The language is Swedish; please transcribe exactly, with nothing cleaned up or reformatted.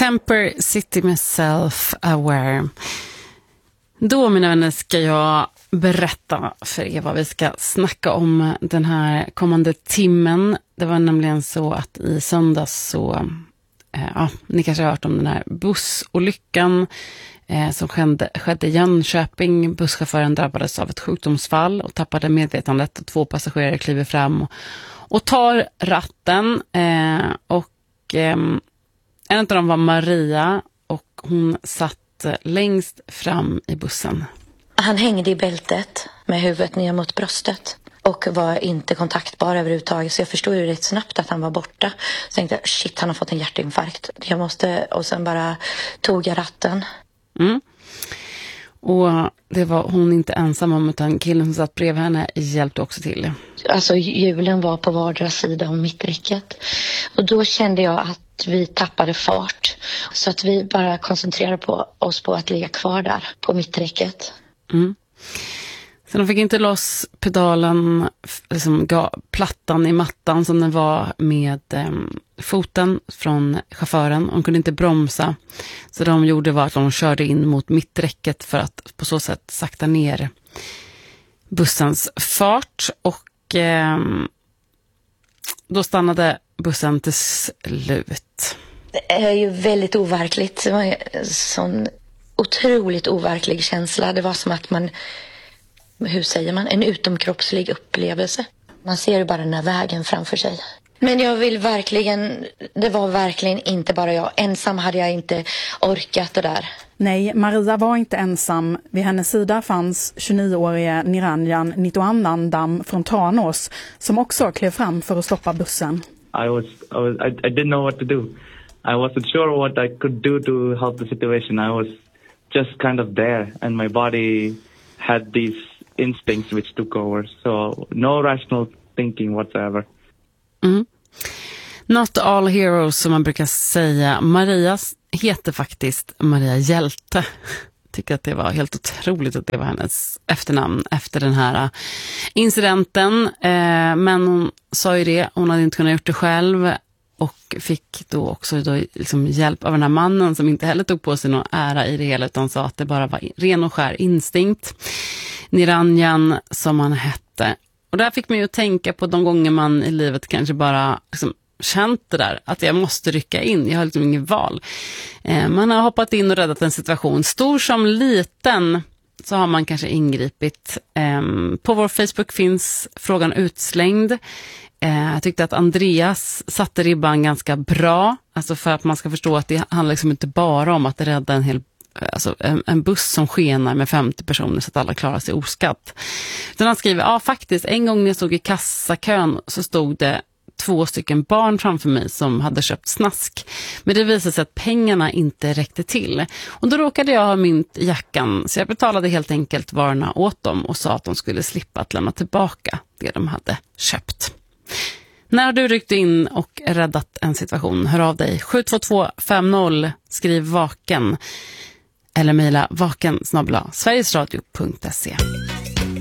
Temper City med Self-Aware. Då, mina vänner, ska jag berätta för er vad vi ska snacka om den här kommande timmen. Det var nämligen så att i söndags så, eh, ja, ni kanske har hört om den här bussolyckan eh, som skedde, skedde i Jönköping. Busschauffören drabbades av ett sjukdomsfall och tappade medvetandet. Två passagerare kliver fram och, och tar ratten eh, och eh, en av dem var Maria och hon satt längst fram i bussen. Han hängde i bältet med huvudet ner mot bröstet och var inte kontaktbar överhuvudtaget, så jag förstod ju rätt snabbt att han var borta. Så tänkte jag, shit, han har fått en hjärtinfarkt. Jag måste, och sen bara tog jag ratten. Mm. Och det var hon inte ensam om, utan killen som satt bredvid henne hjälpte också till. Alltså hjulen var på vardera sida om mitträcket. Och då kände jag att vi tappade fart. Så att vi bara koncentrerade på oss på att ligga kvar där på mitträcket. Mm. Så de fick inte loss pedalen, liksom plattan i mattan som den var med eh, foten från chauffören. De kunde inte bromsa. Så de gjorde var att de körde in mot mitträcket för att på så sätt sakta ner bussens fart. Och eh, då stannade bussen till slut. Det är ju väldigt overkligt. Det var en sån otroligt overklig känsla. Det var som att man, hur säger man, en utomkroppslig upplevelse. Man ser ju bara den här vägen framför sig. Men jag vill verkligen, det var verkligen inte bara jag. Ensam hade jag inte orkat det där. Nej, Maria var inte ensam. Vid hennes sida fanns tjugonioårige Niranjan Nitoannandam från Tranås som också klev fram för att stoppa bussen. I was, I was, I, I didn't know what to do. I wasn't sure what I could do to help the situation. I was just kind of there, and my body had these instincts which took over. So no rational thinking whatsoever. Mm. Not all heroes, som man brukar säga. Maria heter faktiskt Maria Hjälte. Tycker att det var helt otroligt att det var hennes efternamn efter den här incidenten. Eh, men hon sa ju det, hon hade inte kunnat gjort det själv och fick då också då liksom hjälp av den här mannen som inte heller tog på sig någon ära i det hela, utan sa att det bara var ren och skär instinkt. Niranjan, som han hette. Och där fick man ju tänka på de gånger man i livet kanske bara liksom känt det där, att jag måste rycka in, jag har liksom inget val. Eh, man har hoppat in och räddat en situation, stor som liten, så har man kanske ingripit. Eh, på vår Facebook finns frågan utslängd. Eh, jag tyckte att Andreas satte ribban ganska bra, alltså för att man ska förstå att det handlar liksom inte bara om att rädda en hel Alltså en, en buss som skenar med femtio personer så att alla klarar sig oskatt. Utan han skriver, ja faktiskt, en gång när jag stod i kassakön så stod det två stycken barn framför mig som hade köpt snask. Men det visade sig att pengarna inte räckte till. Och då råkade jag ha mynt i jackan, så jag betalade helt enkelt varorna åt dem och sa att de skulle slippa att lämna tillbaka det de hade köpt. När du ryckte in och räddat en situation, hör av dig. sju två två fem noll, skriv vaken. Eller mejla vaken snabel-a sverigesradio punkt se.